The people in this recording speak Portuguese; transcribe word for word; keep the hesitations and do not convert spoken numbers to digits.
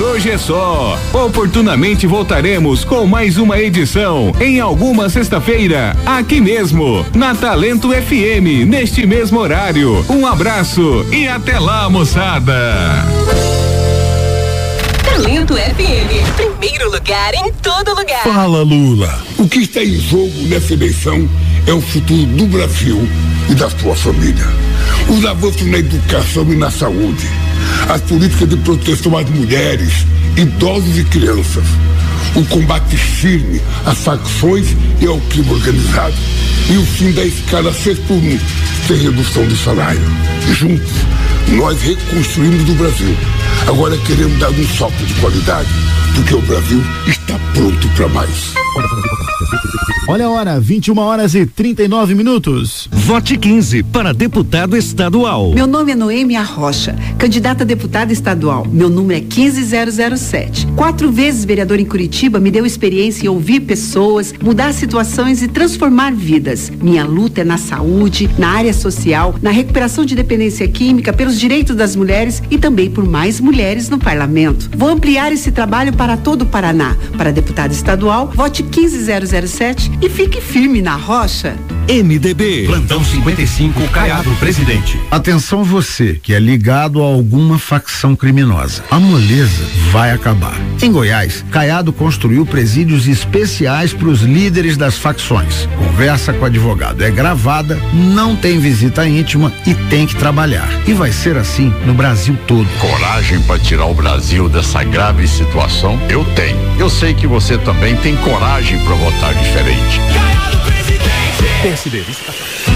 Por hoje é só. Oportunamente voltaremos com mais uma edição em alguma sexta-feira, aqui mesmo, na Talento F M, neste mesmo horário. Um abraço e até lá, moçada. Talento F M, primeiro lugar em todo lugar. Fala, Lula. O que está em jogo nessa eleição é o futuro do Brasil e da sua família. Os avanços na educação e na saúde, as políticas de proteção às mulheres, idosos e crianças, o combate firme às facções e ao crime organizado e o fim da escala seis por um sem redução de salário. Juntos, nós reconstruímos o Brasil. Agora queremos dar um salto de qualidade, porque o Brasil está pronto para mais. Olha a hora, vinte e uma horas e trinta e nove minutos. Vote quinze para deputado estadual. Meu nome é Noêmia Rocha, candidata a deputada estadual. Meu número é quinze zero zero sete. Quatro vezes vereador em Curitiba, me deu experiência em ouvir pessoas, mudar situações e transformar vidas. Minha luta é na saúde, na área social, na recuperação de dependência química, pelos direitos das mulheres e também por mais mulheres no parlamento. Vou ampliar esse trabalho para todo o Paraná. Para deputada estadual, vote quinze zero zero sete e fique firme na rocha. M D B. Plantão cinquenta e cinco, Caiado, presidente. Atenção você que é ligado a alguma facção criminosa. A moleza vai acabar. Em Goiás, Caiado construiu presídios especiais para os líderes das facções. Conversa com o advogado é gravada, não tem visita íntima e tem que trabalhar. E vai ser assim no Brasil todo. Coragem para tirar o Brasil dessa grave situação? Eu tenho. Eu sei que você também tem coragem para votar diferente. P S D,